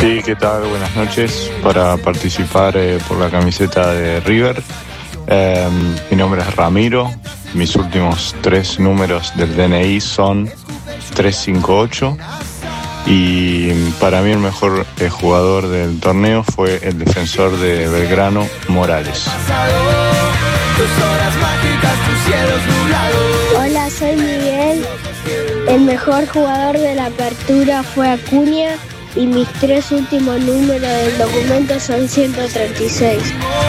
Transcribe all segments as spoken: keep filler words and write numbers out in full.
Sí, ¿qué tal? Buenas noches. Para participar eh, por la camiseta de River, eh, mi nombre es Ramiro. Mis últimos tres números del D N I son tres cinco ocho. Y para mí el mejor eh, jugador del torneo fue el defensor de Belgrano, Morales. Hola, soy Miguel. El mejor jugador de la apertura fue Acuña y mis tres últimos números del documento son ciento treinta y seis.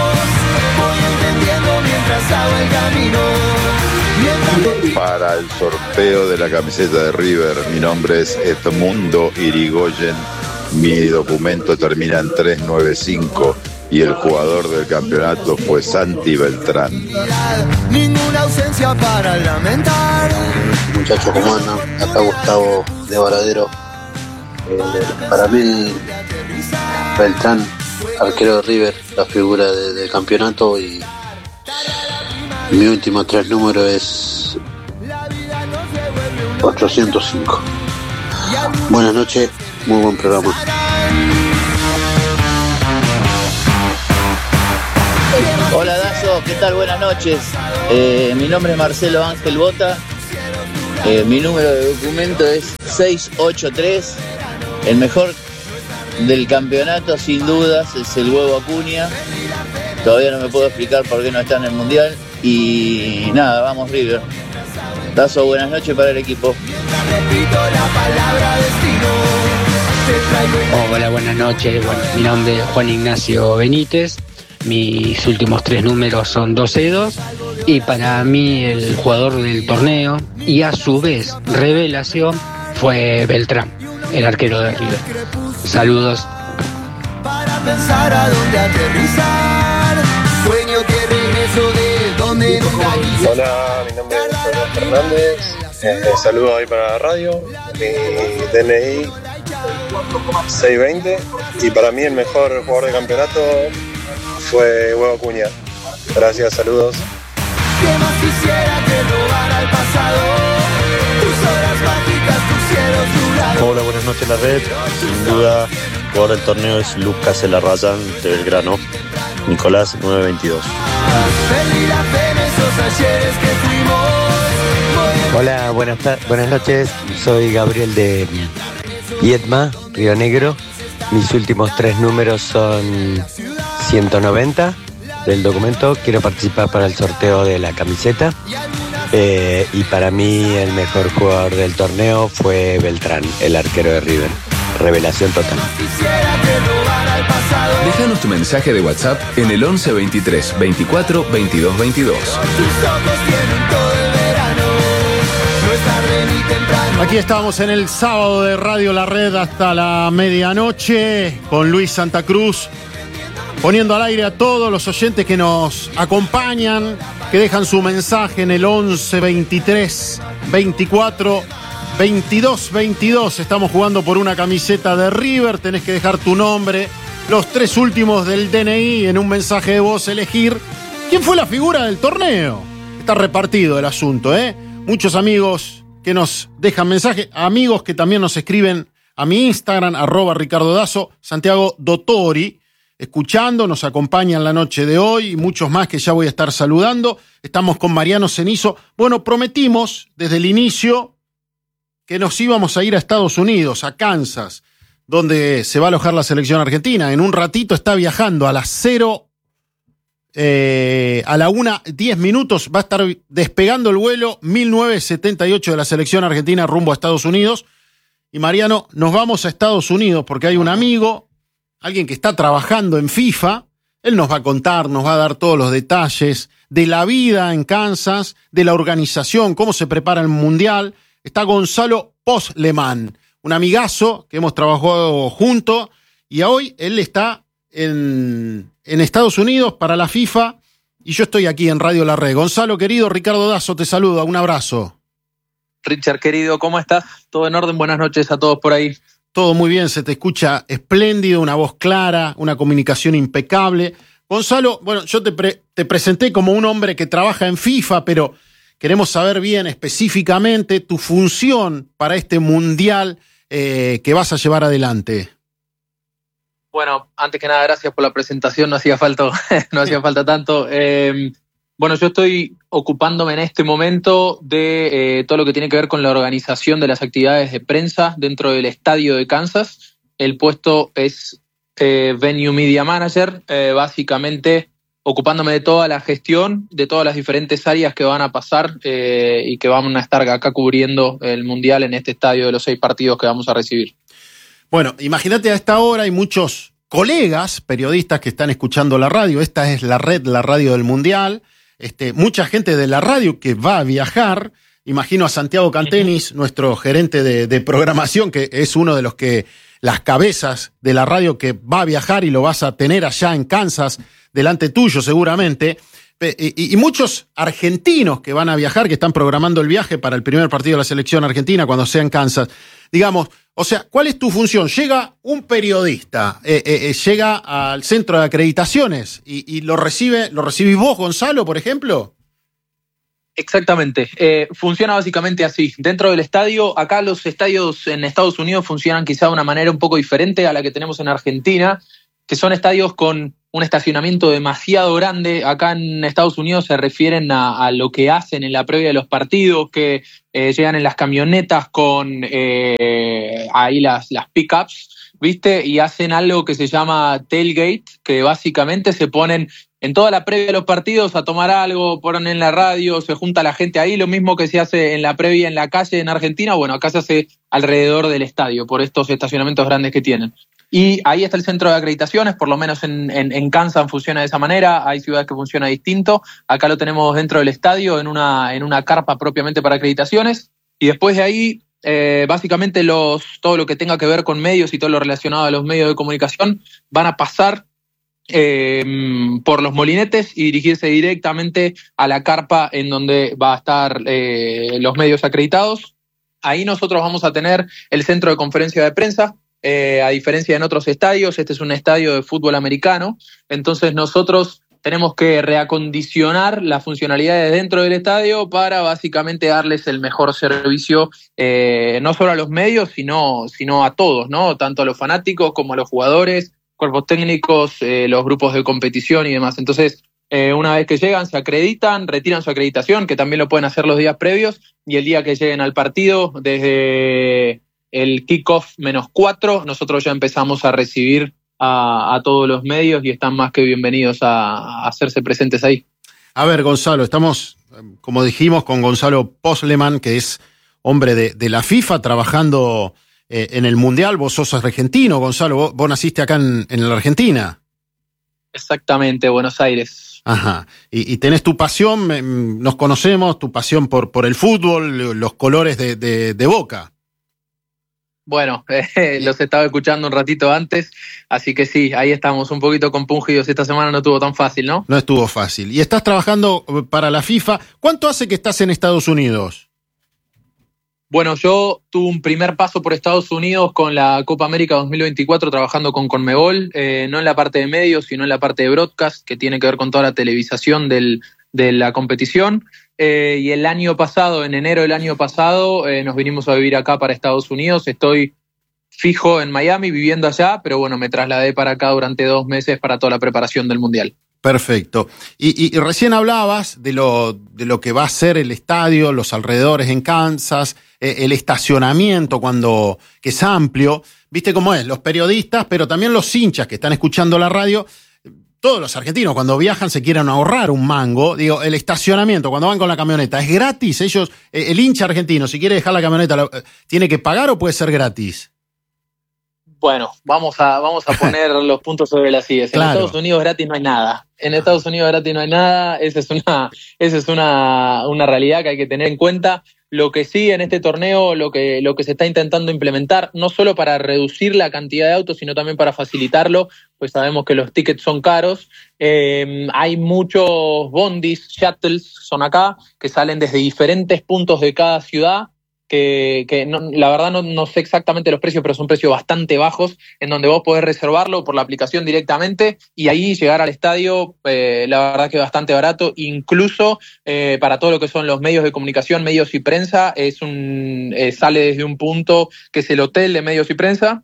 Para el sorteo de la camiseta de River, mi nombre es Edmundo Irigoyen, mi documento termina en trescientos noventa y cinco y el jugador del campeonato fue Santi Beltrán. Ninguna ausencia para lamentar. Muchachos, ¿cómo andan? Acá Gustavo de Varadero. Eh, para mí, Beltrán, arquero de River, la figura de, del campeonato, y mi último tres números es ochocientos cinco. Buenas noches, muy buen programa. Hola Dazo, ¿qué tal? Buenas noches. Eh, mi nombre es Marcelo Ángel Bota. Eh, mi número de documento es seiscientos ochenta y tres. El mejor del campeonato, sin dudas, es el Huevo Acuña. Todavía no me puedo explicar por qué no está en el Mundial. Y nada, vamos River. Dazo, buenas noches para el equipo. Oh, hola, buenas noches. Bueno, mi nombre es Juan Ignacio Benítez. Mis últimos tres números son doce dos. Y para mí el jugador del torneo y a su vez revelación fue Beltrán, el arquero de River. Saludos. Para pensar a dónde aterrizar. Sueño que regreso de donde nunca quise. Hola, mi nombre es Fabián Fernández. Eh, saludo ahí para la radio. Mi D N I seiscientos veinte. Y para mí el mejor jugador de campeonato fue Huevo Acuña. Gracias, saludos. ¿Qué más quisiera que robara el pasado? Tus horas mágicas, tus cielos nublados. Hola, buenas noches la red. Sin duda, el jugador del torneo es Lucas Elarrayán de Belgrano. Nicolás nueve veintidós. Perdí la fe en esos ayeres que fuimos. Hola, buenas, buenas noches. Soy Gabriel de Viedma, Río Negro. Mis últimos tres números son ciento noventa del documento. Quiero participar para el sorteo de la camiseta. Eh, y para mí el mejor jugador del torneo fue Beltrán, el arquero de River. Revelación total. Déjanos tu mensaje de WhatsApp en el once veintitrés veinticuatro veintidós veintidós. Aquí estamos en el sábado de Radio La Red hasta la medianoche con Luis Santa Cruz, poniendo al aire a todos los oyentes que nos acompañan, que dejan su mensaje en el once veintitrés veinticuatro veintidós veintidós. Estamos jugando por una camiseta de River. Tenés que dejar tu nombre, los tres últimos del D N I, en un mensaje de voz elegir quién fue la figura del torneo. Está repartido el asunto, ¿eh? Muchos amigos que nos dejan mensajes, amigos que también nos escriben a mi Instagram, arroba Ricardo Dazo, Santiago Dottori, escuchando, nos acompañan la noche de hoy, y muchos más que ya voy a estar saludando. Estamos con Mariano Cenizo. Bueno, prometimos desde el inicio que nos íbamos a ir a Estados Unidos, a Kansas, donde se va a alojar la selección argentina. En un ratito está viajando a las cero, eh, a la una, diez minutos, va a estar despegando el vuelo mil novecientos setenta y ocho de la selección argentina rumbo a Estados Unidos. Y Mariano, nos vamos a Estados Unidos porque hay un amigo, alguien que está trabajando en FIFA. Él nos va a contar, nos va a dar todos los detalles de la vida en Kansas, de la organización, cómo se prepara el Mundial. Está Gonzalo Poslemán, un amigazo que hemos trabajado juntos, y hoy él está en, en Estados Unidos para la FIFA y yo estoy aquí en Radio La Red. Gonzalo, querido, Ricardo Dazo te saluda, un abrazo. Richard, querido, ¿cómo estás? ¿Todo en orden? Buenas noches a todos por ahí. Todo muy bien, se te escucha espléndido, una voz clara, una comunicación impecable. Gonzalo, bueno, yo te, pre- te presenté como un hombre que trabaja en FIFA, pero queremos saber bien específicamente tu función para este mundial eh, que vas a llevar adelante. Bueno, antes que nada, gracias por la presentación, no hacía falta, no hacía falta tanto. Eh, bueno, yo estoy ocupándome en este momento de eh, todo lo que tiene que ver con la organización de las actividades de prensa dentro del estadio de Kansas. El puesto es eh, Venue Media Manager, eh, básicamente ocupándome de toda la gestión, de todas las diferentes áreas que van a pasar eh, y que van a estar acá cubriendo el Mundial en este estadio de los seis partidos que vamos a recibir. Bueno, imagínate, a esta hora hay muchos colegas periodistas que están escuchando la radio. Esta es la red, la radio del Mundial. Este, mucha gente de la radio que va a viajar. Imagino a Santiago Cantenis, nuestro gerente de, de programación, que es uno de los que, las cabezas de la radio, que va a viajar y lo vas a tener allá en Kansas, delante tuyo seguramente. Y, y muchos argentinos que van a viajar, que están programando el viaje para el primer partido de la selección argentina cuando sea en Kansas. Digamos, o sea, ¿cuál es tu función? Llega un periodista, eh, eh, llega al centro de acreditaciones y, y lo recibe, ¿lo recibís vos, Gonzalo, por ejemplo? Exactamente. Eh, funciona básicamente así. Dentro del estadio, acá los estadios en Estados Unidos funcionan quizá de una manera un poco diferente a la que tenemos en Argentina, que son estadios con un estacionamiento demasiado grande. Acá en Estados Unidos se refieren a, a lo que hacen en la previa de los partidos, que eh, llegan en las camionetas con eh, ahí las, las pickups, ¿viste? Y hacen algo que se llama tailgate, que básicamente se ponen en toda la previa de los partidos a tomar algo, ponen en la radio, se junta la gente ahí, lo mismo que se hace en la previa en la calle en Argentina, bueno, acá se hace alrededor del estadio, por estos estacionamientos grandes que tienen. Y ahí está el centro de acreditaciones, por lo menos en, en, en Kansas funciona de esa manera, hay ciudades que funciona distinto, acá lo tenemos dentro del estadio, en una, en una carpa propiamente para acreditaciones, y después de ahí, eh, básicamente los, todo lo que tenga que ver con medios y todo lo relacionado a los medios de comunicación van a pasar eh, por los molinetes y dirigirse directamente a la carpa en donde va a estar eh, los medios acreditados. Ahí nosotros vamos a tener el centro de conferencia de prensa. Eh, a diferencia de en otros estadios, este es un estadio de fútbol americano, entonces nosotros tenemos que reacondicionar las funcionalidades dentro del estadio para básicamente darles el mejor servicio, eh, no solo a los medios, sino, sino a todos, ¿no? Tanto a los fanáticos como a los jugadores, cuerpos técnicos, eh, los grupos de competición y demás. Entonces, eh, una vez que llegan, se acreditan, retiran su acreditación, que también lo pueden hacer los días previos, y el día que lleguen al partido, desde el kickoff menos cuatro, nosotros ya empezamos a recibir a, a todos los medios y están más que bienvenidos a, a hacerse presentes ahí. A ver, Gonzalo, estamos, como dijimos, con Gonzalo Posleman, que es hombre de, de la FIFA, trabajando eh, en el Mundial. Vos sos argentino, Gonzalo, vos, vos naciste acá en, en la Argentina. Exactamente, Buenos Aires. Ajá, y, y tenés tu pasión, nos conocemos, tu pasión por, por el fútbol, los colores de, de, de Boca. Bueno, eh, los estaba escuchando un ratito antes, así que sí, ahí estamos un poquito compungidos. Esta semana no estuvo tan fácil, ¿no? No estuvo fácil. Y estás trabajando para la FIFA. ¿Cuánto hace que estás en Estados Unidos? Bueno, yo tuve un primer paso por Estados Unidos con la Copa América dos mil veinticuatro trabajando con Conmebol, eh, no en la parte de medios, sino en la parte de broadcast, que tiene que ver con toda la televisación del, de la competición. Eh, y el año pasado, en enero del año pasado, eh, nos vinimos a vivir acá para Estados Unidos. Estoy fijo en Miami, viviendo allá, pero bueno, me trasladé para acá durante dos meses para toda la preparación del Mundial. Perfecto. Y, y, y recién hablabas de lo, de lo que va a ser el estadio, los alrededores en Kansas, eh, el estacionamiento cuando que es amplio. ¿Viste cómo es? Los periodistas, pero también los hinchas que están escuchando la radio. Todos los argentinos cuando viajan se quieren ahorrar un mango. Digo, el estacionamiento, cuando van con la camioneta, ¿es gratis? Ellos, el hincha argentino, si quiere dejar la camioneta, ¿tiene que pagar o puede ser gratis? Bueno, vamos a, vamos a poner los puntos sobre las sillas. En claro. Estados Unidos gratis no hay nada. En Estados Unidos gratis no hay nada. Esa es una, esa es una, una realidad que hay que tener en cuenta. Lo que sí en este torneo, lo que, lo que se está intentando implementar, no solo para reducir la cantidad de autos, sino también para facilitarlo, pues sabemos que los tickets son caros. Eh, hay muchos bondis, shuttles, son acá, que salen desde diferentes puntos de cada ciudad, que, que no, la verdad no, no sé exactamente los precios, pero son precios bastante bajos, en donde vos podés reservarlo por la aplicación directamente y ahí llegar al estadio, eh, la verdad que bastante barato, incluso eh, para todo lo que son los medios de comunicación, medios y prensa, es un eh, sale desde un punto que es el hotel de medios y prensa,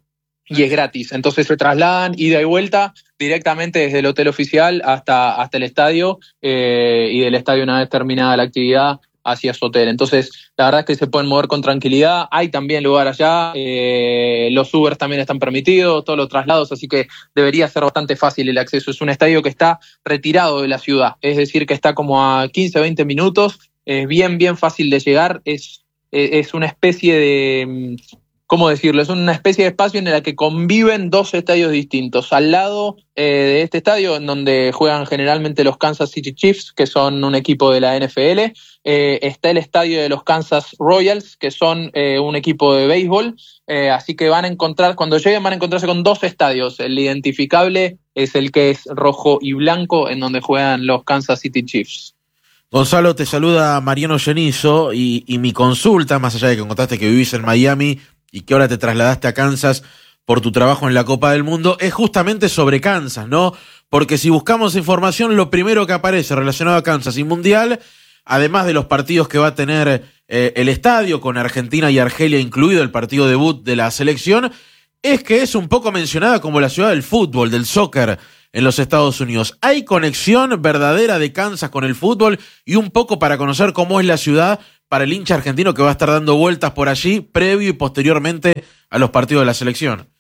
y es gratis. Entonces se trasladan ida y vuelta directamente desde el hotel oficial hasta, hasta el estadio eh, y del estadio, una vez terminada la actividad, hacia su hotel. Entonces, la verdad es que se pueden mover con tranquilidad. Hay también lugar allá, eh, los Ubers también están permitidos, todos los traslados, así que debería ser bastante fácil el acceso. Es un estadio que está retirado de la ciudad, es decir, que está como a quince, veinte minutos, es bien, bien fácil de llegar, es, es una especie de... ¿Cómo decirlo? Es una especie de espacio en el que conviven dos estadios distintos. Al lado eh, de este estadio, en donde juegan generalmente los Kansas City Chiefs, que son un equipo de la N F L, eh, está el estadio de los Kansas Royals, que son eh, un equipo de béisbol. Eh, así que van a encontrar, cuando lleguen van a encontrarse con dos estadios. El identificable es el que es rojo y blanco, en donde juegan los Kansas City Chiefs. Gonzalo, te saluda Mariano Genizo y, y mi consulta, más allá de que contaste que vivís en Miami y que ahora te trasladaste a Kansas por tu trabajo en la Copa del Mundo, es justamente sobre Kansas, ¿no? Porque si buscamos información, lo primero que aparece relacionado a Kansas y Mundial, además de los partidos que va a tener eh, el estadio, con Argentina y Argelia incluido, el partido debut de la selección, es que es un poco mencionada como la ciudad del fútbol, del soccer en los Estados Unidos. ¿Hay conexión verdadera de Kansas con el fútbol? Y un poco para conocer cómo es la ciudad para el hincha argentino que va a estar dando vueltas por allí, previo y posteriormente a los partidos de la selección.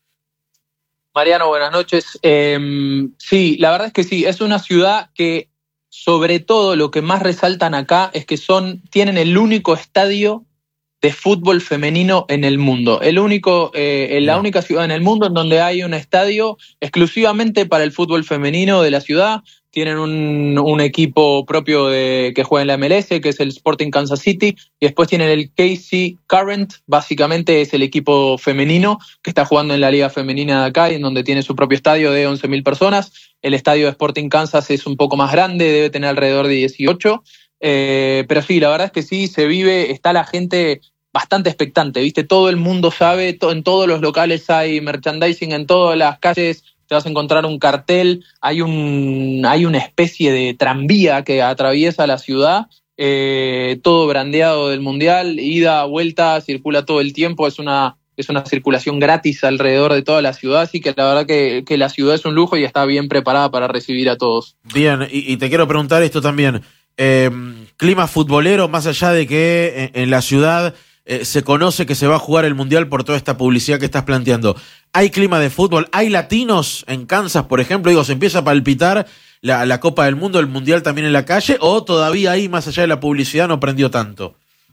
Mariano, buenas noches. Eh, sí, la verdad es que sí, es una ciudad que, sobre todo, lo que más resaltan acá es que son, tienen el único estadio de fútbol femenino en el mundo. El único, eh, la única ciudad en el mundo en donde hay un estadio exclusivamente para el fútbol femenino de la ciudad. Tienen un, un equipo propio de, que juega en la M L S, que es el Sporting Kansas City, y después tienen el K C Current, básicamente es el equipo femenino que está jugando en la liga femenina de acá, y en donde tiene su propio estadio de once mil personas. El estadio de Sporting Kansas es un poco más grande, debe tener alrededor de dieciocho. Eh, pero sí, la verdad es que sí, se vive, está la gente bastante expectante, ¿viste? Todo el mundo sabe, to, en todos los locales hay merchandising, en todas las calles te vas a encontrar un cartel, hay un hay una especie de tranvía que atraviesa la ciudad, eh, todo brandeado del Mundial, ida, vuelta, circula todo el tiempo, es una es una circulación gratis alrededor de toda la ciudad, así que la verdad que, que la ciudad es un lujo y está bien preparada para recibir a todos. Bien, y, y te quiero preguntar esto también, eh, clima futbolero, más allá de que en, en la ciudad eh, se conoce que se va a jugar el Mundial por toda esta publicidad que estás planteando, ¿hay clima de fútbol? ¿Hay latinos en Kansas, por ejemplo? Digo, ¿se empieza a palpitar la, la Copa del Mundo, el Mundial también en la calle? ¿O todavía ahí, más allá de la publicidad, no prendió tanto?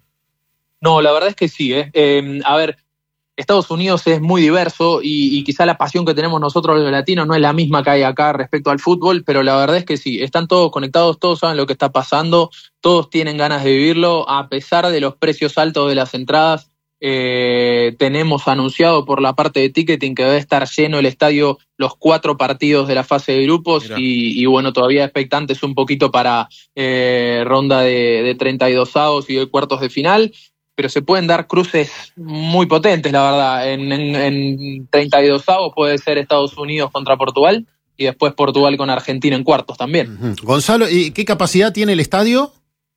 No, la verdad es que sí. ¿eh? Eh, a ver, Estados Unidos es muy diverso y, y quizá la pasión que tenemos nosotros los latinos no es la misma que hay acá respecto al fútbol, pero la verdad es que sí, están todos conectados, todos saben lo que está pasando, todos tienen ganas de vivirlo, a pesar de los precios altos de las entradas. Eh, tenemos anunciado por la parte de ticketing que debe estar lleno el estadio los cuatro partidos de la fase de grupos y, y bueno, todavía expectantes un poquito para eh, ronda de, de treinta y dos avos y de cuartos de final, pero se pueden dar cruces muy potentes, la verdad. En, en, en treinta y dos avos puede ser Estados Unidos contra Portugal y después Portugal con Argentina en cuartos también. Uh-huh. Gonzalo, ¿y qué capacidad tiene el estadio?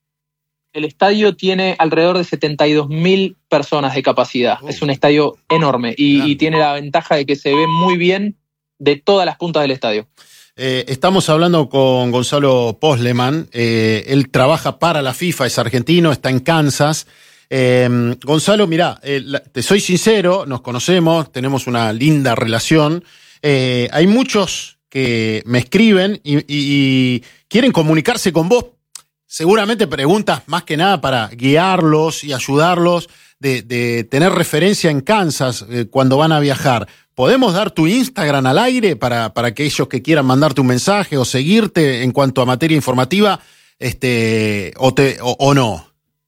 El estadio tiene alrededor de setenta y dos mil personas de capacidad. Oh. Es un estadio enorme y, y tiene la ventaja de que se ve muy bien de todas las puntas del estadio. Eh, estamos hablando con Gonzalo Posleman. Eh, él trabaja para la FIFA, es argentino, está en Kansas. Eh, Gonzalo, mirá, eh, la, te soy sincero, nos conocemos, tenemos una linda relación. Eh, hay muchos que me escriben y, y, y quieren comunicarse con vos. Seguramente preguntas más que nada para guiarlos y ayudarlos de, de tener referencia en Kansas eh, cuando van a viajar. ¿Podemos dar tu Instagram al aire para, para aquellos que quieran mandarte un mensaje o seguirte en cuanto a materia informativa este, o, te, o, o no?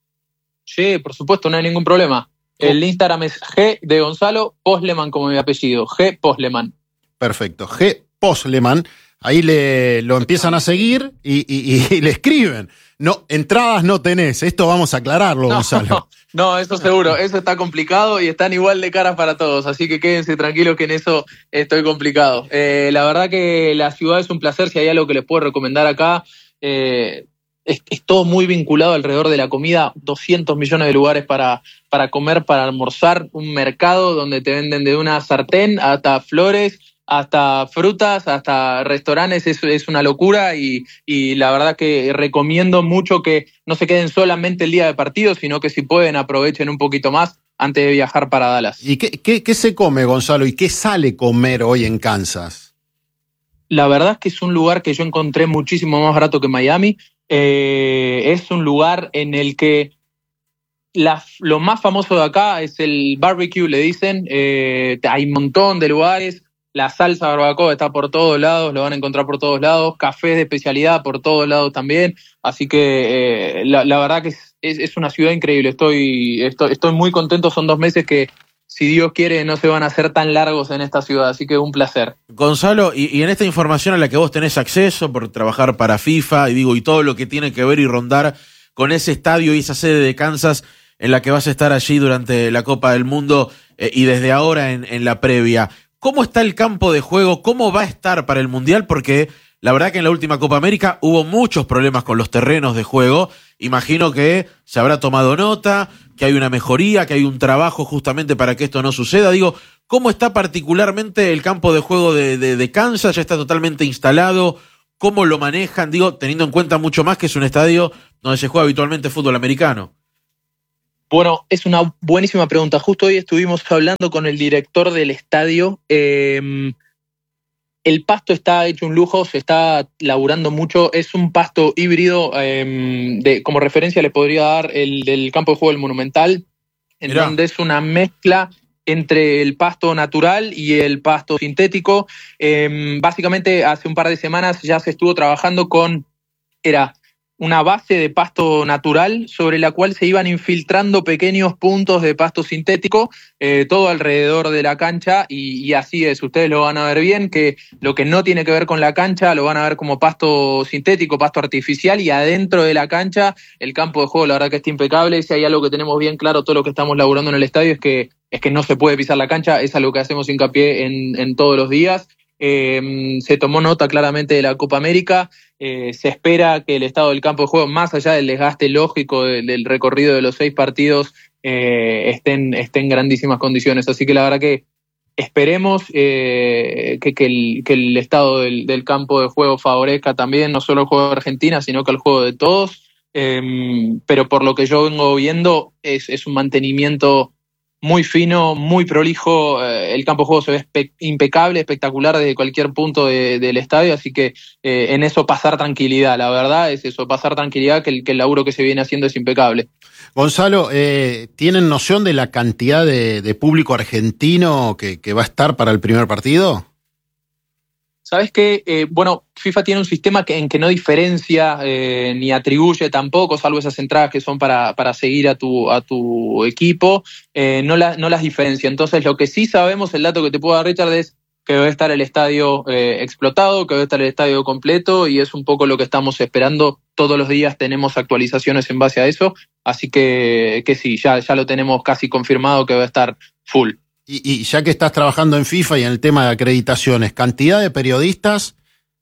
Sí, por supuesto, no hay ningún problema. El Instagram es G de Gonzalo, Posleman como mi apellido, G Posleman. Perfecto, G Posleman. Ahí le, lo empiezan a seguir y, y, y le escriben. No, entradas no tenés, esto vamos a aclararlo, no, Gonzalo. No, eso seguro, eso está complicado y están igual de caras para todos, así que quédense tranquilos que en eso estoy complicado. Eh, la verdad que la ciudad es un placer, si hay algo que les puedo recomendar acá, eh, es, es todo muy vinculado alrededor de la comida, doscientos millones de lugares para, para comer, para almorzar, un mercado donde te venden de una sartén hasta flores, hasta frutas, hasta restaurantes, es, es una locura y, y la verdad que recomiendo mucho que no se queden solamente el día de partido, sino que si pueden aprovechen un poquito más antes de viajar para Dallas. ¿Y qué, qué, qué se come, Gonzalo? ¿Y qué sale comer hoy en Kansas? La verdad es que es un lugar que yo encontré muchísimo más barato que Miami. Eh, es un lugar en el que la, lo más famoso de acá es el barbecue, le dicen. Eh, hay un montón de lugares. La salsa barbacoa está por todos lados, lo van a encontrar por todos lados. Cafés de especialidad por todos lados también. Así que eh, la, la verdad que es, es, es una ciudad increíble. Estoy, estoy, estoy muy contento. Son dos meses que, si Dios quiere, no se van a hacer tan largos en esta ciudad. Así que un placer. Gonzalo, y, y en esta información a la que vos tenés acceso por trabajar para FIFA, y digo, y todo lo que tiene que ver y rondar con ese estadio y esa sede de Kansas en la que vas a estar allí durante la Copa del Mundo eh, y desde ahora en, en la previa, ¿cómo está el campo de juego? ¿Cómo va a estar para el Mundial? Porque la verdad que en la última Copa América hubo muchos problemas con los terrenos de juego. Imagino que se habrá tomado nota, que hay una mejoría, que hay un trabajo justamente para que esto no suceda. Digo, ¿cómo está particularmente el campo de juego de, de, de Kansas? ¿Ya está totalmente instalado? ¿Cómo lo manejan? Digo, teniendo en cuenta mucho más que es un estadio donde se juega habitualmente fútbol americano. Bueno, es una buenísima pregunta. Justo hoy estuvimos hablando con el director del estadio. Eh, el pasto está hecho un lujo, se está laburando mucho. Es un pasto híbrido. Eh, de, como referencia les podría dar el del campo de juego del Monumental, en Mirá. donde es una mezcla entre el pasto natural y el pasto sintético. Eh, básicamente, hace un par de semanas ya se estuvo trabajando con... Era... una base de pasto natural sobre la cual se iban infiltrando pequeños puntos de pasto sintético, eh, todo alrededor de la cancha, y, y así es, ustedes lo van a ver bien, que lo que no tiene que ver con la cancha lo van a ver como pasto sintético, pasto artificial, y adentro de la cancha el campo de juego la verdad que está impecable. Si hay algo que tenemos bien claro todo lo que estamos laburando en el estadio es que, es que no se puede pisar la cancha, es algo que hacemos hincapié en, en todos los días. Eh, se tomó nota claramente de la Copa América. Eh, se espera que el estado del campo de juego, más allá del desgaste lógico del, del recorrido de los seis partidos, eh, esté esté en grandísimas condiciones. Así que la verdad que esperemos eh, que, que, el, que el estado del, del campo de juego favorezca también no solo el juego de Argentina, sino que el juego de todos. Eh, pero por lo que yo vengo viendo es, es un mantenimiento muy fino, muy prolijo. Eh, el campo de juego se ve espe- impecable, espectacular desde cualquier punto de, del estadio, así que eh, en eso pasar tranquilidad, la verdad es eso, pasar tranquilidad, que el, que el laburo que se viene haciendo es impecable. Gonzalo, eh, ¿tienen noción de la cantidad de, de público argentino que, que va a estar para el primer partido? ¿Sabes qué? Eh, bueno, FIFA tiene un sistema que, en que no diferencia eh, ni atribuye tampoco, salvo esas entradas que son para, para seguir a tu, a tu equipo, eh, no, la, no las diferencia. Entonces, lo que sí sabemos, el dato que te puedo dar, Richard, es que debe estar el estadio eh, explotado, que debe estar el estadio completo, y es un poco lo que estamos esperando. Todos los días tenemos actualizaciones en base a eso, así que, que sí, ya, ya lo tenemos casi confirmado que debe estar full. Y, y ya que estás trabajando en FIFA y en el tema de acreditaciones, ¿cantidad de periodistas?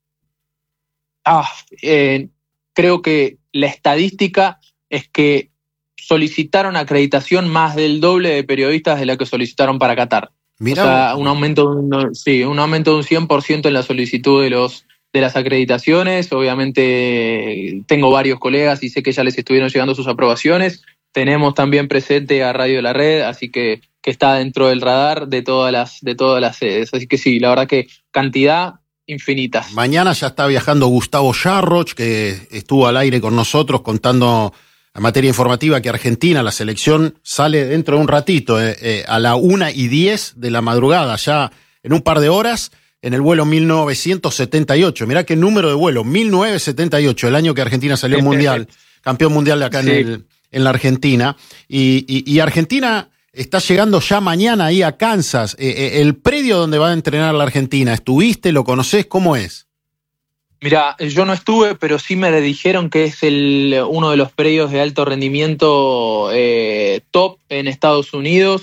Ah, eh, creo que la estadística es que solicitaron acreditación más del doble de periodistas de la que solicitaron para Qatar. Mirá, o sea, un aumento, un, sí, un aumento de un cien por ciento en la solicitud de los de las acreditaciones. Obviamente tengo varios colegas y sé que ya les estuvieron llegando sus aprobaciones. Tenemos también presente a Radio La Red, así que, que está dentro del radar de todas las de todas las sedes. Así que sí, la verdad que cantidad infinitas. Mañana ya está viajando Gustavo Yarroch, que estuvo al aire con nosotros contando en materia informativa que Argentina, la selección, sale dentro de un ratito, eh, eh, a la una y diez de la madrugada, ya en un par de horas, en el vuelo mil novecientos setenta y ocho. Mirá qué número de vuelo, mil novecientos setenta y ocho, el año que Argentina salió al Mundial, campeón mundial de acá sí. en, el, en la Argentina. Y, y, y Argentina está llegando ya mañana ahí a Kansas. Eh, eh, el predio donde va a entrenar la Argentina, ¿estuviste? ¿Lo conocés? ¿Cómo es? Mira, yo no estuve, pero sí me dijeron que es el, uno de los predios de alto rendimiento eh, top en Estados Unidos.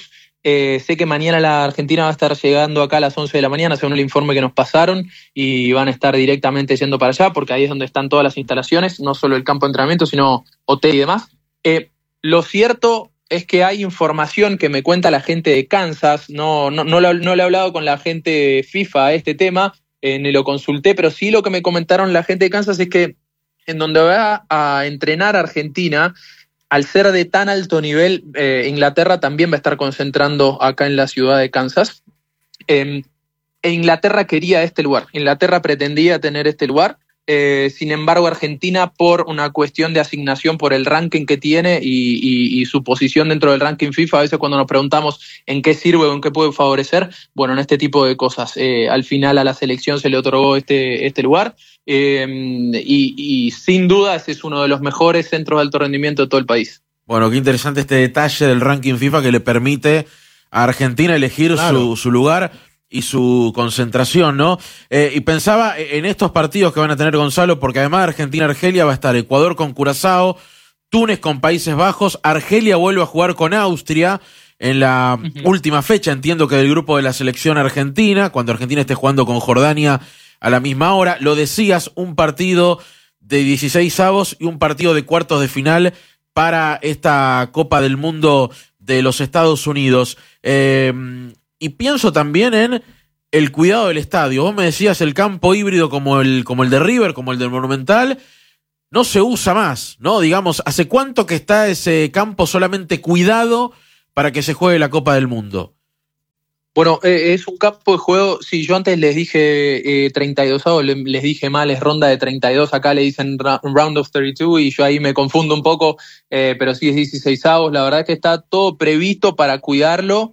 Eh, sé que mañana la Argentina va a estar llegando acá a las once de la mañana, según el informe que nos pasaron, y van a estar directamente yendo para allá, porque ahí es donde están todas las instalaciones, no solo el campo de entrenamiento, sino hotel y demás. Eh, lo cierto es que hay información que me cuenta la gente de Kansas, no, no, no, lo, no le he hablado con la gente de FIFA a este tema, eh, ni lo consulté, pero sí lo que me comentaron la gente de Kansas es que en donde va a entrenar Argentina, al ser de tan alto nivel, eh, Inglaterra también va a estar concentrando acá en la ciudad de Kansas. Eh, e Inglaterra quería este lugar, Inglaterra pretendía tener este lugar, eh, sin embargo Argentina, por una cuestión de asignación, por el ranking que tiene y, y, y su posición dentro del ranking FIFA, a veces cuando nos preguntamos en qué sirve o en qué puede favorecer, bueno, en este tipo de cosas, eh, al final a la selección se le otorgó este, este lugar, eh, y, y sin duda ese es uno de los mejores centros de alto rendimiento de todo el país. Bueno, qué interesante este detalle del ranking FIFA que le permite a Argentina elegir claro. su, su lugar y su concentración, ¿no? Eh, y pensaba en estos partidos que van a tener, Gonzalo, porque además de Argentina-Argelia va a estar Ecuador con Curazao, Túnez con Países Bajos, Argelia vuelve a jugar con Austria en la uh-huh. última fecha, entiendo que del grupo de la selección argentina, cuando Argentina esté jugando con Jordania a la misma hora. Lo decías, un partido de dieciséis avos y un partido de cuartos de final para esta Copa del Mundo de los Estados Unidos. Eh, y pienso también en el cuidado del estadio. Vos me decías el campo híbrido como el, como el de River, como el del Monumental, no se usa más, ¿no? Digamos, ¿hace cuánto que está ese campo solamente cuidado para que se juegue la Copa del Mundo? Bueno, eh, es un campo de juego, sí, yo antes les dije eh, treinta y dos avos, les dije mal, es ronda de treinta y dos, acá le dicen ra- round of treinta y dos y yo ahí me confundo un poco, eh, pero sí es dieciséis avos, la verdad es que está todo previsto para cuidarlo,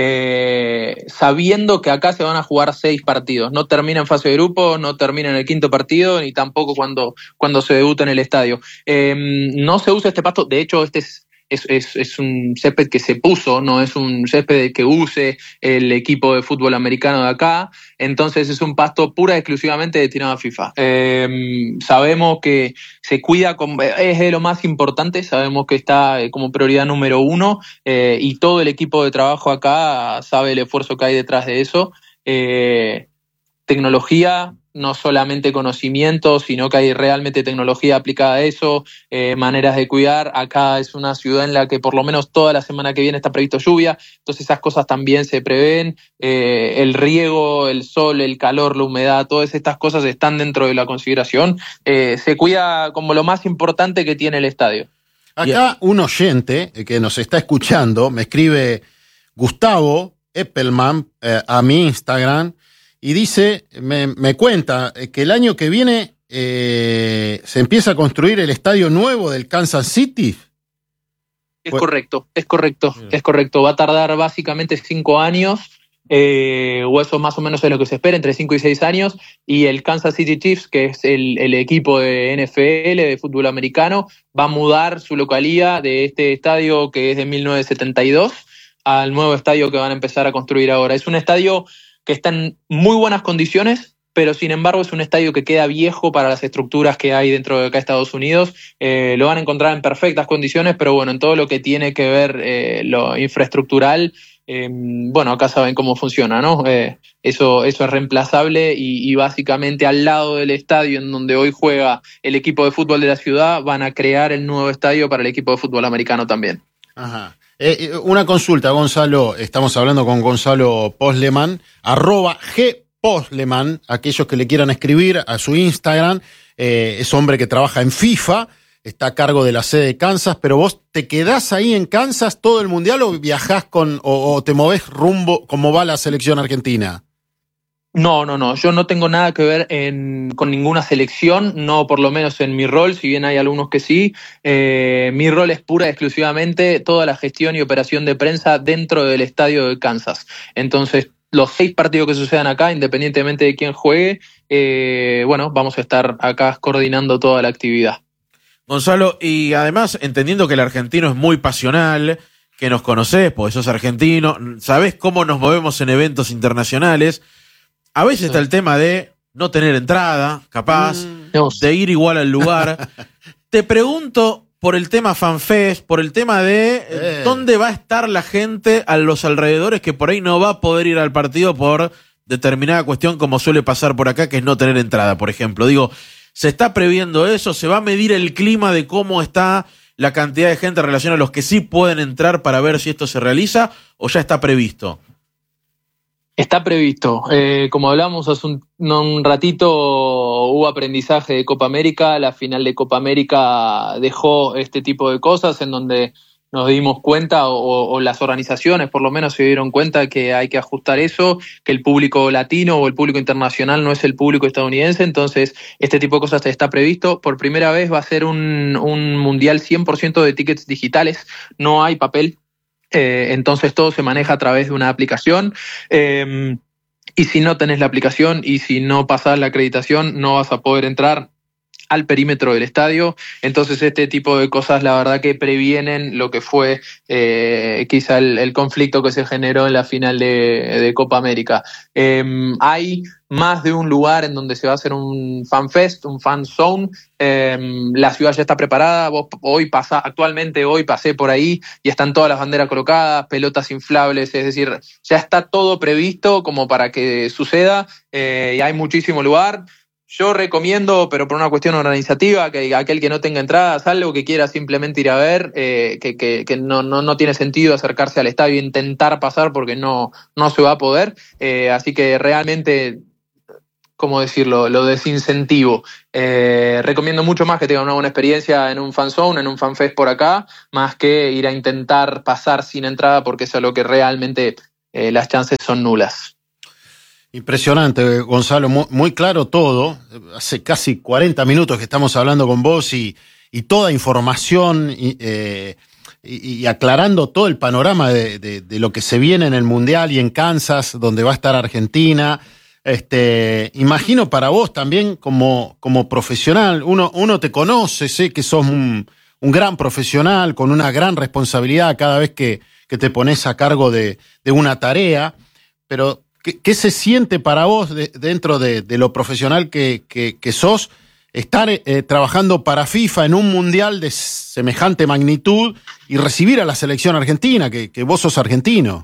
eh, sabiendo que acá se van a jugar seis partidos, no termina en fase de grupo, no termina en el quinto partido, ni tampoco cuando, cuando se debuta en el estadio. Eh, no se usa este pasto, de hecho este es Es, es, es un césped que se puso, no es un césped que use el equipo de fútbol americano de acá, entonces es un pasto pura y exclusivamente destinado a FIFA. Eh, sabemos que se cuida, con, es de lo más importante, sabemos que está como prioridad número uno, eh, y todo el equipo de trabajo acá sabe el esfuerzo que hay detrás de eso. Eh, tecnología, no solamente conocimiento, sino que hay realmente tecnología aplicada a eso, eh, maneras de cuidar. Acá es una ciudad en la que por lo menos toda la semana que viene está previsto lluvia, entonces esas cosas también se prevén. Eh, el riego, el sol, el calor, la humedad, todas estas cosas están dentro de la consideración. Eh, se cuida como lo más importante que tiene el estadio. Acá un oyente que nos está escuchando me escribe Gustavo Eppelman eh, a mi Instagram y dice, me, me cuenta que el año que viene eh, se empieza a construir el estadio nuevo del Kansas City. Es pues, correcto, es correcto, mira. es correcto. Va a tardar básicamente cinco años, eh, o eso más o menos es lo que se espera, entre cinco y seis años, y el Kansas City Chiefs, que es el, el equipo de N F L, de fútbol americano, va a mudar su localía de este estadio que es de mil novecientos setenta y dos al nuevo estadio que van a empezar a construir ahora. Es un estadio que está en muy buenas condiciones, pero sin embargo es un estadio que queda viejo para las estructuras que hay dentro de acá Estados Unidos. Eh, lo van a encontrar en perfectas condiciones, pero bueno, en todo lo que tiene que ver eh, lo infraestructural, eh, bueno, acá saben cómo funciona, ¿no? Eh, eso, eso es reemplazable y, y básicamente al lado del estadio en donde hoy juega el equipo de fútbol de la ciudad van a crear el nuevo estadio para el equipo de fútbol americano también. Ajá. Eh, una consulta, Gonzalo, estamos hablando con Gonzalo Posleman, arroba gposleman, aquellos que le quieran escribir a su Instagram, eh, es hombre que trabaja en FIFA, está a cargo de la sede de Kansas, pero vos te quedás ahí en Kansas todo el mundial o viajás con, o, o te movés rumbo como va la selección argentina. No, no, no, yo no tengo nada que ver en, con ninguna selección, no por lo menos en mi rol, si bien hay algunos que sí. Eh, mi rol es pura y exclusivamente toda la gestión y operación de prensa dentro del estadio de Kansas. Entonces, los seis partidos que sucedan acá, independientemente de quién juegue, eh, bueno, vamos a estar acá coordinando toda la actividad. Gonzalo, y además, entendiendo que el argentino es muy pasional, que nos conocés, porque sos argentino, sabés cómo nos movemos en eventos internacionales. A veces está el tema de no tener entrada, capaz, mm, no. de ir igual al lugar. Te pregunto, por el tema FanFest, por el tema de Eh. dónde va a estar la gente a los alrededores que por ahí no va a poder ir al partido por determinada cuestión, como suele pasar por acá, que es no tener entrada, por ejemplo. Digo, ¿se está previendo eso? ¿Se va a medir el clima de cómo está la cantidad de gente en relación a los que sí pueden entrar para ver si esto se realiza, o ya está previsto? Está previsto. Eh, como hablamos hace un, no, un ratito, hubo aprendizaje de Copa América. La final de Copa América dejó este tipo de cosas en donde nos dimos cuenta, o, o las organizaciones por lo menos se dieron cuenta, que hay que ajustar eso, que el público latino o el público internacional no es el público estadounidense. Entonces este tipo de cosas está previsto. Por primera vez va a ser un, un mundial cien por ciento de tickets digitales, no hay papel. Eh, entonces todo se maneja a través de una aplicación, eh, y si no tenés la aplicación y si no pasás la acreditación no vas a poder entrar al perímetro del estadio. Entonces este tipo de cosas la verdad que previenen lo que fue eh, quizá el, el conflicto que se generó en la final de, de Copa América. Eh, hay más de un lugar en donde se va a hacer un fan fest, un fan zone. Eh, la ciudad ya está preparada. Vos hoy pasa, actualmente hoy pasé por ahí y están todas las banderas colocadas, pelotas inflables, es decir, ya está todo previsto como para que suceda, eh, y hay muchísimo lugar. Yo recomiendo, pero por una cuestión organizativa, que aquel que no tenga entradas, algo que quiera simplemente ir a ver, eh, que, que, que no, no, no tiene sentido acercarse al estadio e intentar pasar porque no, no se va a poder. Eh, así que realmente, ¿cómo decirlo? Lo desincentivo. Eh, recomiendo mucho más que tengan una buena experiencia en un fan zone, en un fan fest por acá, más que ir a intentar pasar sin entrada, porque eso es lo que realmente eh, las chances son nulas. Impresionante, Gonzalo, muy, muy claro todo. Hace casi cuarenta minutos que estamos hablando con vos y, y toda información y, eh, y, y aclarando todo el panorama de, de, de lo que se viene en el Mundial y en Kansas, donde va a estar Argentina. Este, imagino para vos también como, como profesional, uno, uno te conoce, sé que sos un, un gran profesional con una gran responsabilidad cada vez que, que te pones a cargo de, de una tarea, pero ¿Qué, ¿Qué se siente para vos de, dentro de, de lo profesional que, que, que sos estar eh, trabajando para FIFA en un mundial de semejante magnitud y recibir a la selección argentina, que, que vos sos argentino?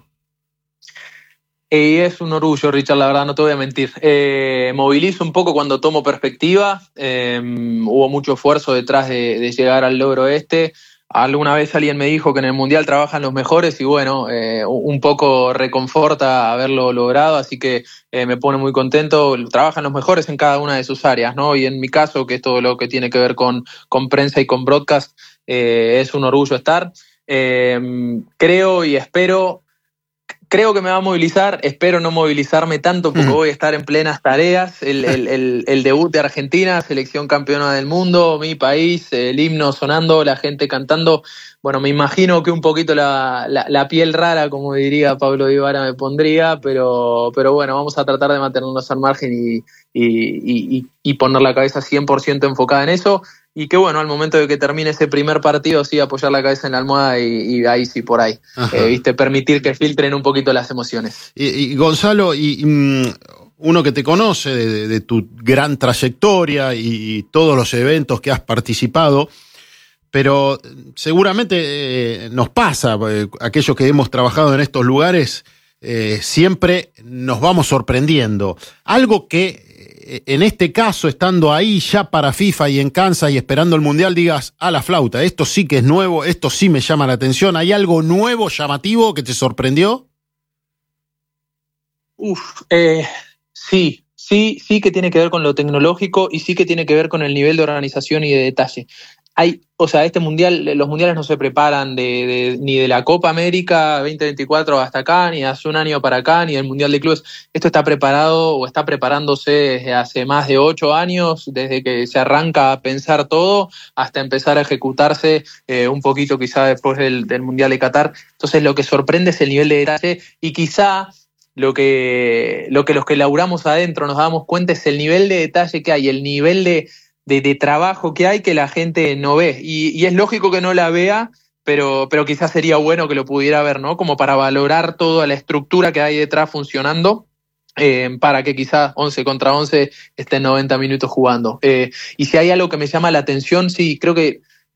Y es un orgullo, Richard, la verdad, no te voy a mentir. Eh, movilizo un poco cuando tomo perspectiva. Eh, hubo mucho esfuerzo detrás de, de llegar al logro este. Alguna vez alguien me dijo que en el Mundial trabajan los mejores y bueno, eh, un poco reconforta haberlo logrado, así que eh, me pone muy contento. Trabajan los mejores en cada una de sus áreas, ¿no? Y en mi caso, que es todo lo que tiene que ver con, con prensa y con broadcast, eh, es un orgullo estar. Eh, creo y espero... Creo que me va a movilizar, espero no movilizarme tanto porque mm. voy a estar en plenas tareas. El, el, el, el debut de Argentina, selección campeona del mundo, mi país, el himno sonando, la gente cantando. Bueno, me imagino que un poquito la, la, la piel rara, como diría Pablo Ibarra, me pondría, pero, pero bueno, vamos a tratar de mantenernos al margen y, y, y, y poner la cabeza cien por ciento enfocada en eso. Y que bueno, al momento de que termine ese primer partido, sí, apoyar la cabeza en la almohada y, y ahí sí, por ahí. Eh, ¿viste? Permitir que filtren un poquito las emociones. Y, y Gonzalo, y, y uno que te conoce de, de, de tu gran trayectoria y, y todos los eventos que has participado, pero seguramente eh, nos pasa, eh, aquellos que hemos trabajado en estos lugares, eh, siempre nos vamos sorprendiendo. Algo que en este caso, estando ahí ya para FIFA y en Kansas y esperando el Mundial, digas, a la flauta, esto sí que es nuevo, esto sí me llama la atención. ¿Hay algo nuevo, llamativo, que te sorprendió? Uf, eh, sí, sí, sí que tiene que ver con lo tecnológico y sí que tiene que ver con el nivel de organización y de detalle. Hay, o sea, este mundial, los mundiales no se preparan de, de, ni de la Copa América veinte veinticuatro hasta acá, ni hace un año para acá, ni del Mundial de Clubes. Esto está preparado o está preparándose desde hace más de ocho años, desde que se arranca a pensar todo hasta empezar a ejecutarse eh, un poquito quizá después del, del Mundial de Qatar. Entonces lo que sorprende es el nivel de detalle y quizá lo que, lo que los que laburamos adentro nos damos cuenta es el nivel de detalle que hay, el nivel de De, de trabajo que hay que la gente no ve. Y, y es lógico que no la vea, pero, pero quizás sería bueno que lo pudiera ver, ¿no? Como para valorar toda la estructura que hay detrás funcionando, eh, para que quizás once contra once estén noventa minutos jugando. Eh, y si hay algo que me llama la atención, sí, creo que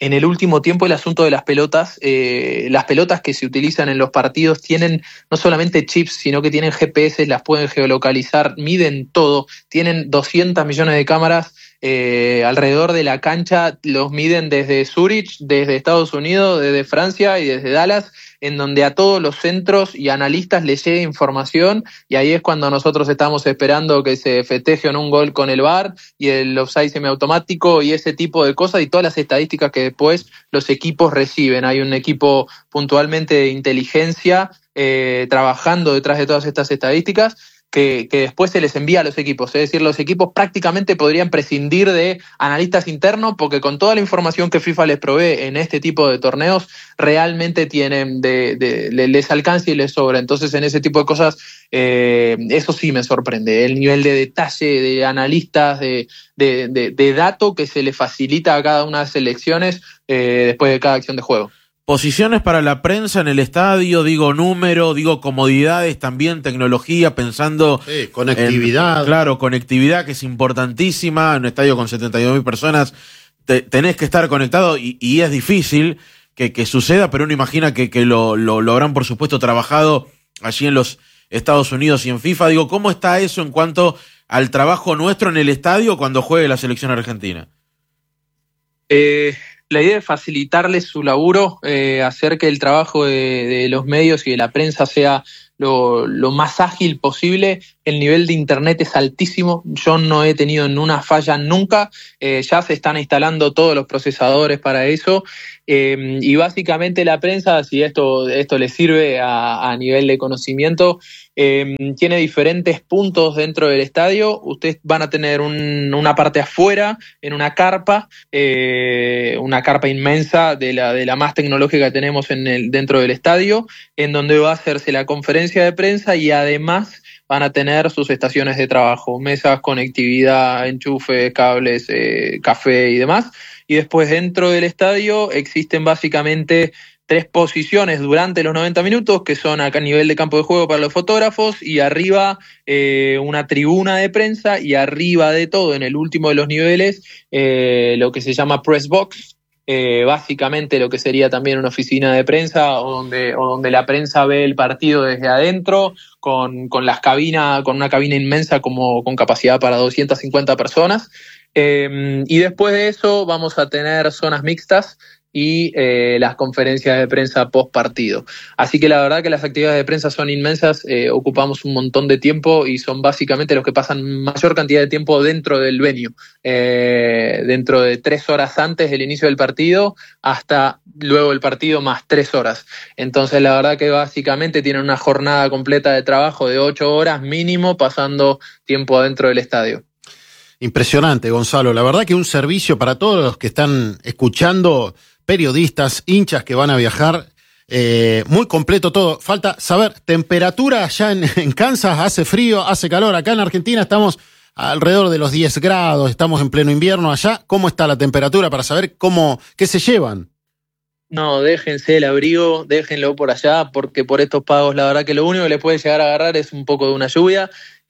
en el último tiempo el asunto de las pelotas. Eh, las pelotas que se utilizan en los partidos tienen no solamente chips, sino que tienen G P S, las pueden geolocalizar, miden todo, tienen doscientos millones de cámaras eh, alrededor de la cancha, los miden desde Zurich, desde Estados Unidos, desde Francia y desde Dallas, en donde a todos los centros y analistas les llega información, y ahí es cuando nosotros estamos esperando que se festeje en un gol con el V A R y el offside semiautomático y ese tipo de cosas y todas las estadísticas que después los equipos reciben. Hay un equipo puntualmente de inteligencia eh, trabajando detrás de todas estas estadísticas que, que después se les envía a los equipos. Es decir, los equipos prácticamente podrían prescindir de analistas internos porque con toda la información que FIFA les provee en este tipo de torneos realmente tienen de, de, de les alcanza y les sobra. Entonces en ese tipo de cosas eh, eso sí me sorprende, el nivel de detalle de analistas, de, de, de, de dato que se le facilita a cada una de las selecciones eh, después de cada acción de juego. Posiciones para la prensa en el estadio, digo número, digo comodidades, también tecnología, pensando... Sí, conectividad. En, claro, conectividad que es importantísima, en un estadio con setenta y dos mil personas te, tenés que estar conectado y, y es difícil que, que suceda, pero uno imagina que, que lo, lo, lo habrán por supuesto trabajado allí en los Estados Unidos y en FIFA. Digo, ¿cómo está eso en cuanto al trabajo nuestro en el estadio cuando juegue la selección argentina? Eh... La idea es facilitarles su laburo, eh, hacer que el trabajo de, de los medios y de la prensa sea lo, lo más ágil posible. El nivel de internet es altísimo, yo no he tenido en una falla nunca, eh, ya se están instalando todos los procesadores para eso, eh, y básicamente la prensa, si esto, esto les sirve a, a nivel de conocimiento, eh, tiene diferentes puntos dentro del estadio. Ustedes van a tener un, una parte afuera, en una carpa, eh, una carpa inmensa de la, de la más tecnológica que tenemos en el, dentro del estadio, en donde va a hacerse la conferencia de prensa y además van a tener sus estaciones de trabajo, mesas, conectividad, enchufes, cables, eh, café y demás. Y después dentro del estadio existen básicamente tres posiciones durante los noventa minutos, que son acá a nivel de campo de juego para los fotógrafos, y arriba eh, una tribuna de prensa, y arriba de todo, en el último de los niveles, eh, lo que se llama press box, eh, básicamente lo que sería también una oficina de prensa, o donde, o donde la prensa ve el partido desde adentro, con, con las cabinas, con una cabina inmensa como con capacidad para doscientas cincuenta personas. Eh, y después de eso vamos a tener zonas mixtas y eh, las conferencias de prensa post partido. Así que la verdad que las actividades de prensa son inmensas, eh, ocupamos un montón de tiempo y son básicamente los que pasan mayor cantidad de tiempo dentro del venue, eh, dentro de tres horas antes del inicio del partido hasta luego del partido más tres horas. Entonces la verdad que básicamente tienen una jornada completa de trabajo de ocho horas mínimo pasando tiempo adentro del estadio. Impresionante, Gonzalo. La verdad que un servicio para todos los que están escuchando, periodistas, hinchas que van a viajar, eh, muy completo todo. Falta saber, temperatura allá en, en Kansas, hace frío, hace calor. Acá en Argentina estamos alrededor de los diez grados, estamos en pleno invierno. Allá, ¿cómo está la temperatura para saber cómo, qué se llevan? No, déjense el abrigo, déjenlo por allá, porque por estos pagos la verdad que lo único que les puede llegar a agarrar es un poco de una lluvia.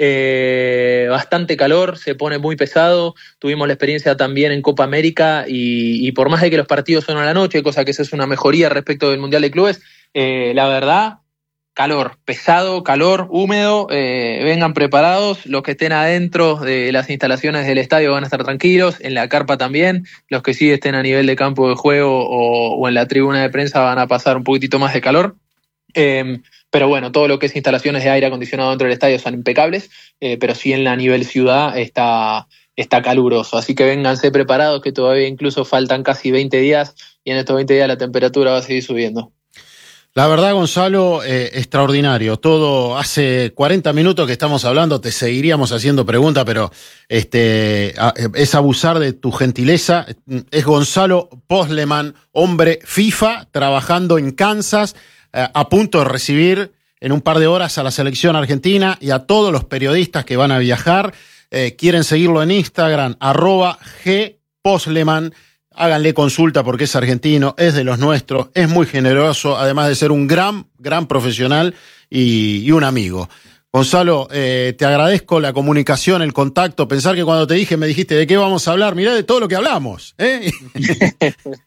Eh, bastante calor, se pone muy pesado. Tuvimos la experiencia también en Copa América y, y por más de que los partidos son a la noche, cosa que esa es una mejoría respecto del Mundial de Clubes, eh, la verdad, calor, pesado, calor, húmedo, eh, vengan preparados. Los que estén adentro de las instalaciones del estadio van a estar tranquilos, en la carpa también. Los que sí estén a nivel de campo de juego o, o en la tribuna de prensa van a pasar un poquitito más de calor. Eh, pero bueno, todo lo que es instalaciones de aire acondicionado dentro del estadio son impecables, eh, pero sí en la nivel ciudad está, está caluroso, así que vénganse preparados que todavía incluso faltan casi veinte días y en estos veinte días la temperatura va a seguir subiendo. La verdad, Gonzalo, eh, extraordinario. Todo hace cuarenta minutos que estamos hablando, te seguiríamos haciendo preguntas, pero este, es abusar de tu gentileza. Es Gonzalo Postleman, hombre FIFA, trabajando en Kansas, eh, a punto de recibir en un par de horas a la selección argentina y a todos los periodistas que van a viajar. Eh, quieren seguirlo en Instagram, arroba gpostleman. Háganle consulta porque es argentino, es de los nuestros, es muy generoso, además de ser un gran, gran profesional y, y un amigo. Gonzalo, eh, te agradezco la comunicación, el contacto, pensar que cuando te dije me dijiste de qué vamos a hablar, mirá de todo lo que hablamos, ¿eh?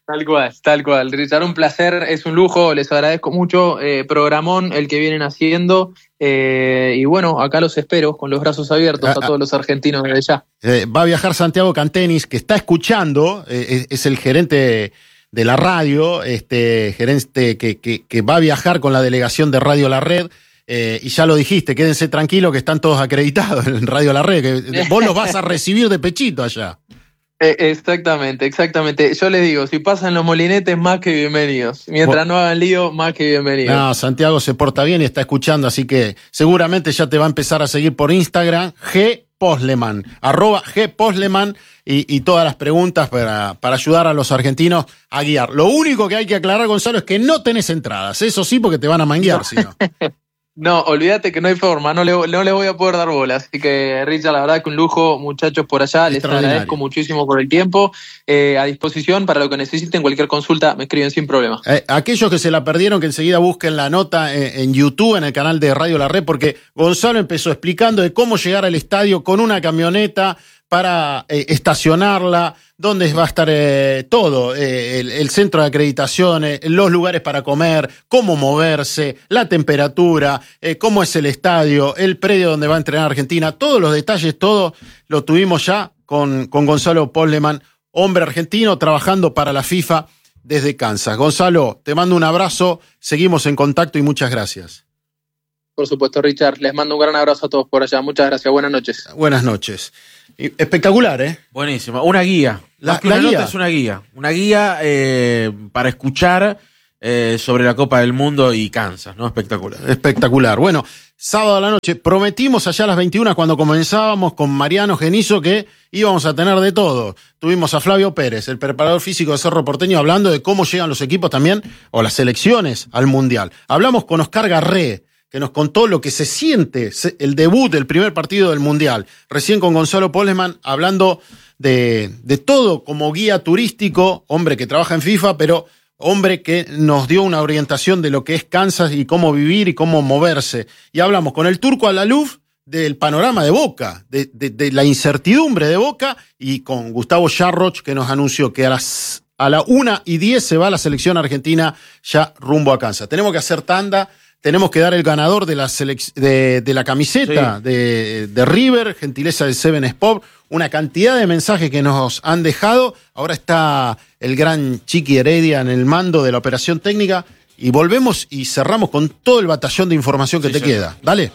Tal cual, tal cual. Richard, un placer, es un lujo, les agradezco mucho. Eh, programón el que vienen haciendo. Eh, y bueno, acá los espero con los brazos abiertos a, a todos los argentinos desde ya. Eh, va a viajar Santiago Cantenis, que está escuchando, eh, es, es el gerente de la radio, este gerente que, que, que va a viajar con la delegación de Radio La Red. Eh, y ya lo dijiste, quédense tranquilos que están todos acreditados en Radio La Red, que vos los vas a recibir de pechito allá. Exactamente, exactamente. Yo les digo, si pasan los molinetes, más que bienvenidos. Mientras no hagan lío, más que bienvenidos. No, Santiago se porta bien y está escuchando, así que seguramente ya te va a empezar a seguir por Instagram, G Posleman, arroba G Posleman, y, y todas las preguntas para, para ayudar a los argentinos a guiar. Lo único que hay que aclarar, Gonzalo, es que no tenés entradas. Eso sí, porque te van a manguear, si no. No, olvídate que no hay forma, no le, no le voy a poder dar bola. Así que, Richard, la verdad que un lujo, muchachos, por allá. Les agradezco muchísimo por el tiempo. Eh, a disposición para lo que necesiten, cualquier consulta, me escriben sin problema. Eh, aquellos que se la perdieron, que enseguida busquen la nota en, en YouTube, en el canal de Radio La Red, porque Gonzalo empezó explicando de cómo llegar al estadio con una camioneta para eh, estacionarla, dónde va a estar eh, todo, eh, el, el centro de acreditación, eh, los lugares para comer, cómo moverse, la temperatura, eh, cómo es el estadio, el predio donde va a entrenar Argentina, todos los detalles, todo lo tuvimos ya con, con Gonzalo Posleman, hombre argentino trabajando para la FIFA desde Kansas. Gonzalo, te mando un abrazo, seguimos en contacto y muchas gracias. Por supuesto, Richard, les mando un gran abrazo a todos por allá. Muchas gracias, buenas noches. Buenas noches. Espectacular, ¿eh? Buenísimo. Una guía. La, la guía nota es una guía. Una guía eh, para escuchar eh, sobre la Copa del Mundo y Kansas, ¿no? Espectacular. Espectacular. Bueno, sábado a la noche, prometimos allá a las veintiuna cuando comenzábamos con Mariano Genizo que íbamos a tener de todo. Tuvimos a Flavio Pérez, el preparador físico de Cerro Porteño, hablando de cómo llegan los equipos también, o las selecciones, al Mundial. Hablamos con Oscar Garré, que nos contó lo que se siente, el debut del primer partido del Mundial. Recién con Gonzalo Posleman hablando de, de todo como guía turístico, hombre que trabaja en FIFA, pero hombre que nos dio una orientación de lo que es Kansas y cómo vivir y cómo moverse. Y hablamos con el Turco Alaluf del panorama de Boca, de, de, de la incertidumbre de Boca, y con Gustavo Yarroch, que nos anunció que a las a la una y diez se va la selección argentina ya rumbo a Kansas. Tenemos que hacer tanda. Tenemos que dar el ganador de la, selec- de, de la camiseta sí. de, de River, gentileza de Seven Sport, una cantidad de mensajes que nos han dejado. Ahora está el gran Chiqui Heredia en el mando de la operación técnica y volvemos y cerramos con todo el batallón de información que sí, te sí. queda. Dale.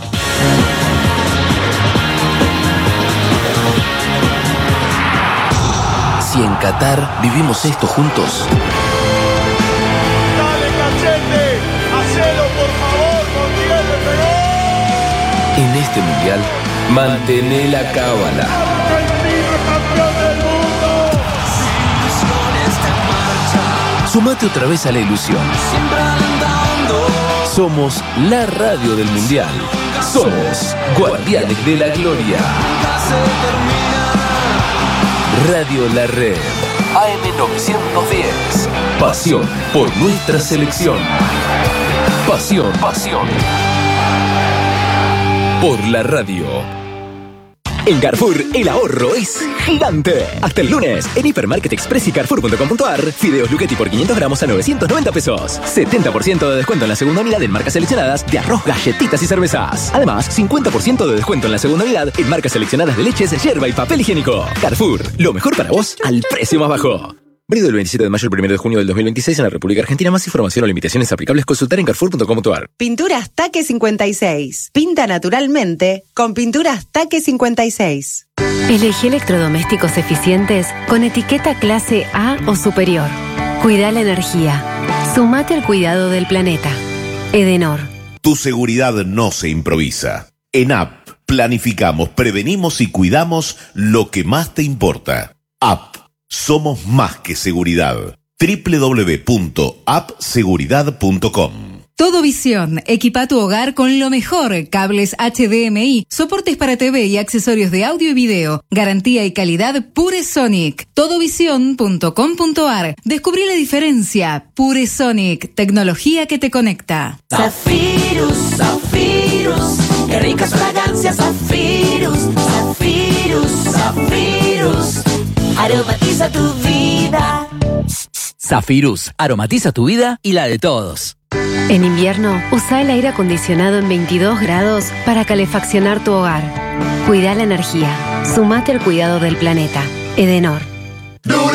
Si en Qatar vivimos esto juntos. En este mundial, mantené la cábala. Sumate otra vez a la ilusión. Somos la radio del mundial. Somos Guardianes de la Gloria. Radio La Red. A M novecientos diez. Pasión por nuestra selección. Pasión. Pasión. Por la radio. En Carrefour, el ahorro es gigante. Hasta el lunes, en Hipermarket Express y Carrefour punto com punto a r, fideos Luchetti por quinientos gramos a novecientos noventa pesos. setenta por ciento de descuento en la segunda unidad en marcas seleccionadas de arroz, galletitas y cervezas. Además, cincuenta por ciento de descuento en la segunda unidad en marcas seleccionadas de leches, yerba y papel higiénico. Carrefour, lo mejor para vos al precio más bajo. Válido del veintisiete de mayo al primero de junio del dos mil veintiséis en la República Argentina. Más información o limitaciones aplicables consultar en Carrefour punto com punto a r. Pinturas Taque cincuenta y seis. Pinta naturalmente con Pinturas Taque cincuenta y seis. Elegí electrodomésticos eficientes con etiqueta clase A o superior. Cuida la energía. Sumate al cuidado del planeta. Edenor. Tu seguridad no se improvisa. En A P planificamos, prevenimos y cuidamos lo que más te importa. A P. Somos más que seguridad. doble u doble u doble u punto app seguridad punto com. Todo Visión, equipa tu hogar con lo mejor, cables H D M I, soportes para T V y accesorios de audio y video, garantía y calidad Pure Sonic. todo visión punto com punto a r. Descubrí la diferencia. Pure Sonic, tecnología que te conecta. Zafirus, Zafirus, qué ricas fragancias, Zafirus, Zafirus, Zafirus, aromatiza tu vida. Zafirus, aromatiza tu vida y la de todos. En invierno, usa el aire acondicionado en veintidós grados para calefaccionar tu hogar. Cuida la energía. Sumate al cuidado del planeta. Edenor.